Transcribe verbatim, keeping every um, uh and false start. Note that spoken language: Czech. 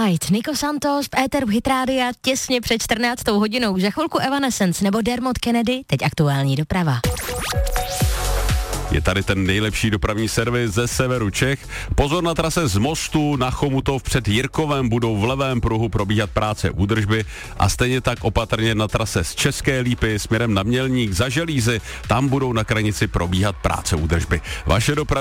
Moonlight, Nico Santos v éteru Hit Rádia těsně před čtrnáctou hodinou. Za chvilku Evanescence nebo Dermot Kennedy, teď aktuální doprava. Je tady ten nejlepší dopravní servis ze severu Čech. Pozor na trase z Mostu na Chomutov před Jirkovem budou v levém pruhu probíhat práce údržby a stejně tak opatrně na trase z České Lípy směrem na Mělník za Želízy. Tam budou na Kranici probíhat práce údržby. Vaše doprava